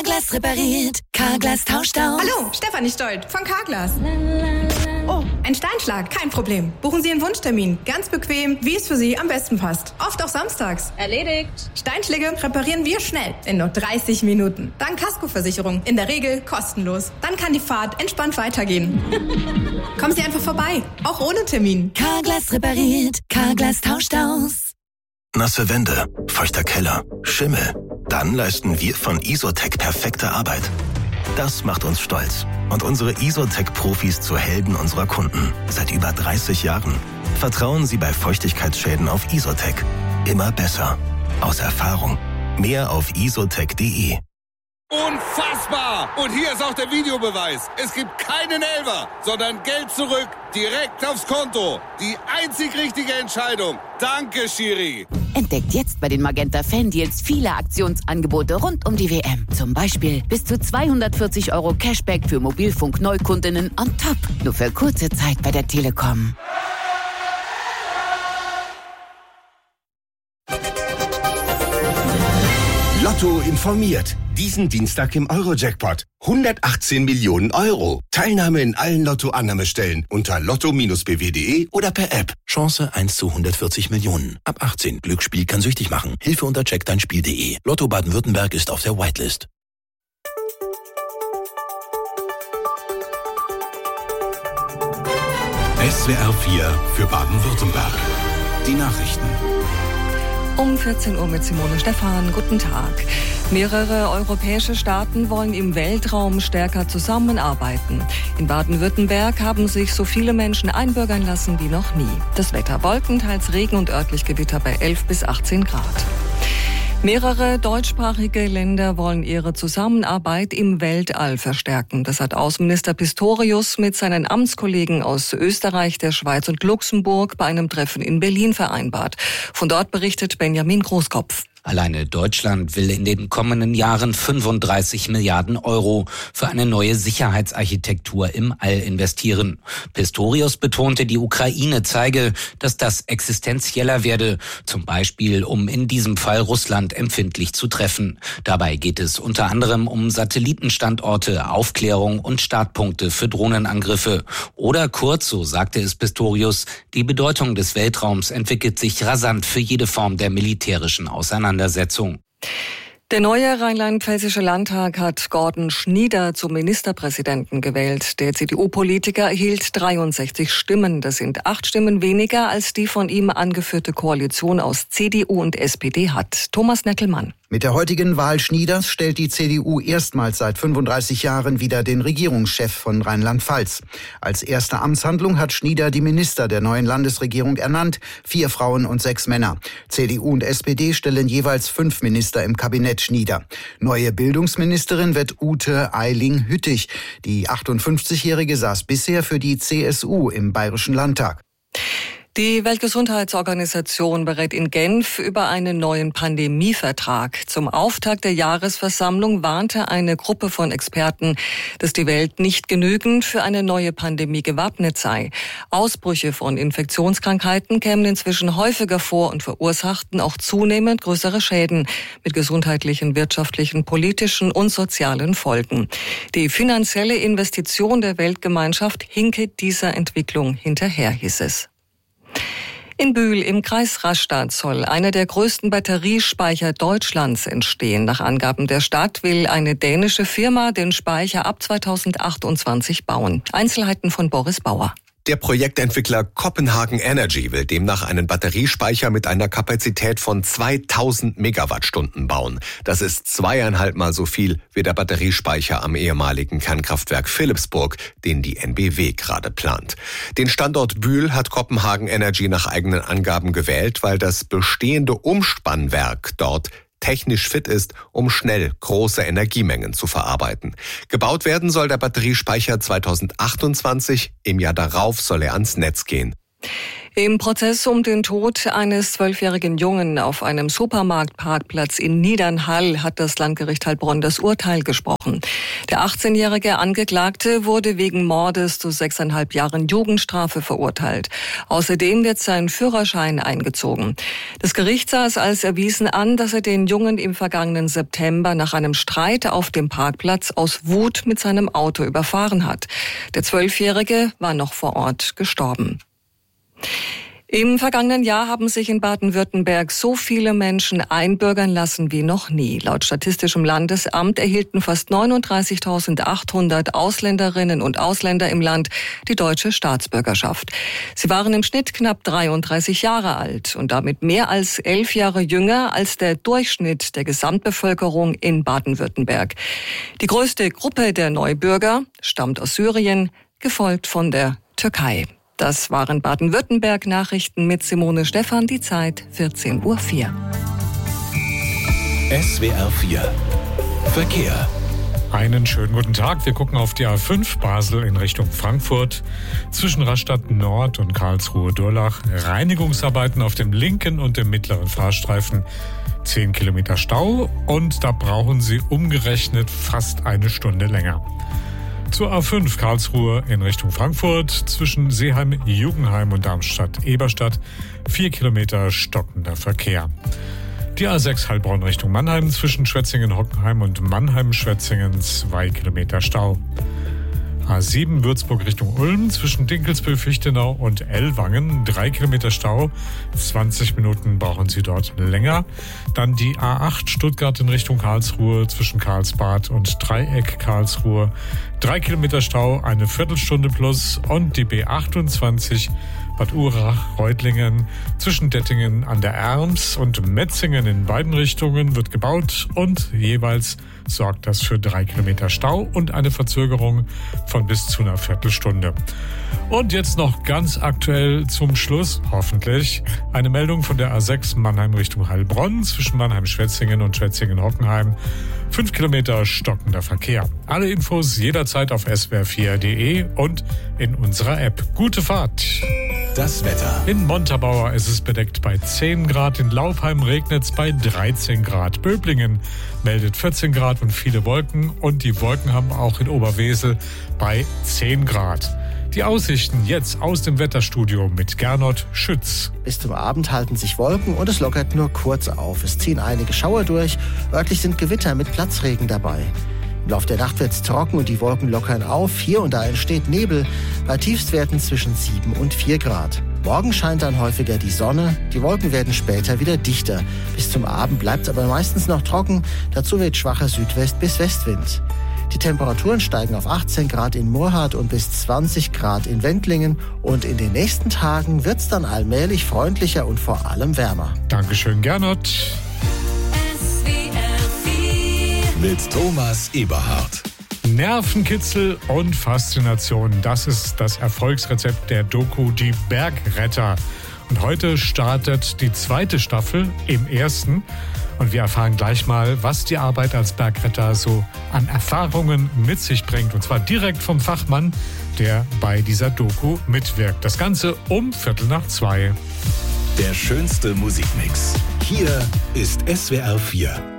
Carglass repariert, Carglass tauscht aus. Hallo, Stefanie Stolt von Carglass. Oh, ein Steinschlag, kein Problem. Buchen Sie einen Wunschtermin. Ganz bequem, wie es für Sie am besten passt. Oft auch samstags. Erledigt. Steinschläge reparieren wir schnell, in nur 30 Minuten. Dank Kaskoversicherung, in der Regel kostenlos. Dann kann die Fahrt entspannt weitergehen. Kommen Sie einfach vorbei, auch ohne Termin. Carglass repariert, Carglass tauscht aus. Nasse Wände, feuchter Keller, Schimmel. Dann leisten wir von Isotec perfekte Arbeit. Das macht uns stolz und unsere Isotec-Profis zu Helden unserer Kunden. Seit über 30 Jahren. Vertrauen Sie bei Feuchtigkeitsschäden auf Isotec. Immer besser. Aus Erfahrung. Mehr auf isotec.de. Unfassbar! Und hier ist auch der Videobeweis. Es gibt keinen Elfer, sondern Geld zurück, direkt aufs Konto. Die einzig richtige Entscheidung. Danke, Schiri. Entdeckt jetzt bei den Magenta Fan-Deals viele Aktionsangebote rund um die WM. Zum Beispiel bis zu 240 € Cashback für Mobilfunk-Neukundinnen on top. Nur für kurze Zeit bei der Telekom. Lotto informiert. Diesen Dienstag im Euro-Jackpot. 118 Millionen €. Teilnahme in allen Lotto-Annahmestellen unter lotto-bw.de oder per App. Chance 1 zu 140 Millionen. Ab 18. Glücksspiel kann süchtig machen. Hilfe unter checkdeinspiel.de. Lotto Baden-Württemberg ist auf der Whitelist. SWR 4 für Baden-Württemberg. Die Nachrichten. Um 14 Uhr mit Simone Stephan. Guten Tag. Mehrere europäische Staaten wollen im Weltraum stärker zusammenarbeiten. In Baden-Württemberg haben sich so viele Menschen einbürgern lassen wie noch nie. Das Wetter: Wolken, teils Regen und örtlich Gewitter bei 11 bis 18 Grad. Mehrere deutschsprachige Länder wollen ihre Zusammenarbeit im Weltall verstärken. Das hat Außenminister Pistorius mit seinen Amtskollegen aus Österreich, der Schweiz und Luxemburg bei einem Treffen in Berlin vereinbart. Von dort berichtet Benjamin Großkopf. Alleine Deutschland will in den kommenden Jahren 35 Milliarden € für eine neue Sicherheitsarchitektur im All investieren. Pistorius betonte, die Ukraine zeige, dass das existenzieller werde, zum Beispiel um in diesem Fall Russland empfindlich zu treffen. Dabei geht es unter anderem um Satellitenstandorte, Aufklärung und Startpunkte für Drohnenangriffe. Oder kurz, so sagte es Pistorius, die Bedeutung des Weltraums entwickelt sich rasant für jede Form der militärischen Auseinandersetzung. Der neue rheinland-pfälzische Landtag hat Gordon Schnieder zum Ministerpräsidenten gewählt. Der CDU-Politiker erhielt 63 Stimmen. Das sind 8 Stimmen weniger, als die von ihm angeführte Koalition aus CDU und SPD hat. Thomas Nettelmann. Mit der heutigen Wahl Schnieders stellt die CDU erstmals seit 35 Jahren wieder den Regierungschef von Rheinland-Pfalz. Als erste Amtshandlung hat Schnieder die Minister der neuen Landesregierung ernannt, 4 Frauen und 6 Männer. CDU und SPD stellen jeweils 5 Minister im Kabinett Schnieder. Neue Bildungsministerin wird Ute Eiling-Hüttich. Die 58-Jährige saß bisher für die CSU im Bayerischen Landtag. Die Weltgesundheitsorganisation berät in Genf über einen neuen Pandemievertrag. Zum Auftakt der Jahresversammlung warnte eine Gruppe von Experten, dass die Welt nicht genügend für eine neue Pandemie gewappnet sei. Ausbrüche von Infektionskrankheiten kämen inzwischen häufiger vor und verursachten auch zunehmend größere Schäden mit gesundheitlichen, wirtschaftlichen, politischen und sozialen Folgen. Die finanzielle Investition der Weltgemeinschaft hinke dieser Entwicklung hinterher, hieß es. In Bühl im Kreis Rastatt soll einer der größten Batteriespeicher Deutschlands entstehen. Nach Angaben der Stadt will eine dänische Firma den Speicher ab 2028 bauen. Einzelheiten von Boris Bauer. Der Projektentwickler Copenhagen Energy will demnach einen Batteriespeicher mit einer Kapazität von 2000 Megawattstunden bauen. Das ist 2,5 Mal so viel wie der Batteriespeicher am ehemaligen Kernkraftwerk Philippsburg, den die NBW gerade plant. Den Standort Bühl hat Copenhagen Energy nach eigenen Angaben gewählt, weil das bestehende Umspannwerk dort technisch fit ist, um schnell große Energiemengen zu verarbeiten. Gebaut werden soll der Batteriespeicher 2028, im Jahr darauf soll er ans Netz gehen. Im Prozess um den Tod eines 12-jährigen Jungen auf einem Supermarktparkplatz in Niedernhall hat das Landgericht Heilbronn das Urteil gesprochen. Der 18-jährige Angeklagte wurde wegen Mordes zu 6,5 Jahren Jugendstrafe verurteilt. Außerdem wird sein Führerschein eingezogen. Das Gericht sah es als erwiesen an, dass er den Jungen im vergangenen September nach einem Streit auf dem Parkplatz aus Wut mit seinem Auto überfahren hat. Der 12-jährige war noch vor Ort gestorben. Im vergangenen Jahr haben sich in Baden-Württemberg so viele Menschen einbürgern lassen wie noch nie. Laut Statistischem Landesamt erhielten fast 39.800 Ausländerinnen und Ausländer im Land die deutsche Staatsbürgerschaft. Sie waren im Schnitt knapp 33 Jahre alt und damit mehr als 11 Jahre jünger als der Durchschnitt der Gesamtbevölkerung in Baden-Württemberg. Die größte Gruppe der Neubürger stammt aus Syrien, gefolgt von der Türkei. Das waren Baden-Württemberg-Nachrichten mit Simone Stephan, die Zeit 14:04 Uhr. SWR 4 Verkehr. Einen schönen guten Tag. Wir gucken auf die A5 Basel in Richtung Frankfurt. Zwischen Rastatt Nord und Karlsruhe-Durlach Reinigungsarbeiten auf dem linken und dem mittleren Fahrstreifen. 10 Kilometer Stau und da brauchen Sie umgerechnet fast eine Stunde länger. Zur A5 Karlsruhe in Richtung Frankfurt zwischen Seeheim-Jugenheim und Darmstadt-Eberstadt 4 Kilometer stockender Verkehr. Die A6 Heilbronn Richtung Mannheim zwischen Schwetzingen-Hockenheim und Mannheim-Schwetzingen 2 Kilometer Stau. A7 Würzburg Richtung Ulm zwischen Dinkelsbühl-Fichtenau und Ellwangen 3 Kilometer Stau. 20 Minuten brauchen Sie dort länger. Dann die A8 Stuttgart in Richtung Karlsruhe zwischen Karlsbad und Dreieck Karlsruhe. 3 Kilometer Stau, eine Viertelstunde plus. Und die B28 Bad Urach-Reutlingen zwischen Dettingen an der Erms und Metzingen in beiden Richtungen wird gebaut und jeweils sorgt das für 3 Kilometer Stau und eine Verzögerung von bis zu einer Viertelstunde. Und jetzt noch ganz aktuell zum Schluss, hoffentlich, eine Meldung von der A6 Mannheim Richtung Heilbronn zwischen Mannheim-Schwetzingen und Schwetzingen-Hockenheim. 5 Kilometer stockender Verkehr. Alle Infos jederzeit auf swr4.de und in unserer App. Gute Fahrt! Das Wetter. In Montabaur ist es bedeckt bei 10 Grad, in Laupheim regnet es bei 13 Grad. Böblingen meldet 14 Grad und viele Wolken und die Wolken haben auch in Oberwesel bei 10 Grad. Die Aussichten jetzt aus dem Wetterstudio mit Gernot Schütz. Bis zum Abend halten sich Wolken und es lockert nur kurz auf. Es ziehen einige Schauer durch, örtlich sind Gewitter mit Platzregen dabei. Im Laufe der Nacht wird es trocken und die Wolken lockern auf. Hier und da entsteht Nebel bei Tiefstwerten zwischen 7 und 4 Grad. Morgen scheint dann häufiger die Sonne. Die Wolken werden später wieder dichter. Bis zum Abend bleibt es aber meistens noch trocken. Dazu weht schwacher Südwest- bis Westwind. Die Temperaturen steigen auf 18 Grad in Murrhardt und bis 20 Grad in Wendlingen. Und in den nächsten Tagen wird es dann allmählich freundlicher und vor allem wärmer. Dankeschön, Gernot. Mit Thomas Eberhardt. Nervenkitzel und Faszination, das ist das Erfolgsrezept der Doku Die Bergretter. Und heute startet die 2. Staffel im 1. Und wir erfahren gleich mal, was die Arbeit als Bergretter so an Erfahrungen mit sich bringt. Und zwar direkt vom Fachmann, der bei dieser Doku mitwirkt. Das Ganze um 1:15. Der schönste Musikmix. Hier ist SWR 4.